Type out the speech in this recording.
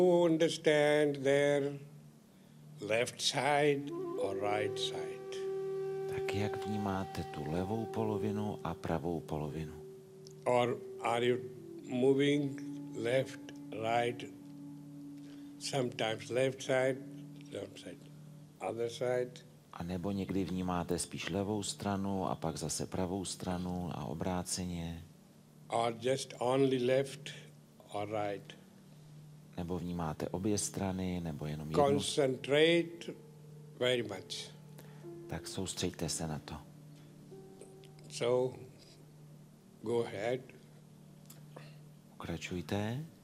understand their left side or right side. Tak jak vnímáte tu levou polovinu a pravou polovinu? Or are you moving left, right, sometimes left side, sometimes other side? A nebo někdy vnímáte spíš levou stranu a pak zase pravou stranu a obráceně? Or just only left or right? Nebo vnímáte obě strany, nebo jenom jednu? Concentrate very much. Tak soustřeďte se na to. So, go ahead. Pokračujte.